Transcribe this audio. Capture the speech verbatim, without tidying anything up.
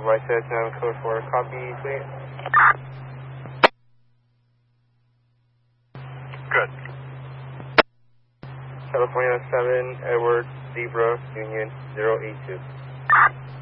Device says nine code four, copy, sweet. Good. California seven, Edward, Zebra, Union, zero eight two.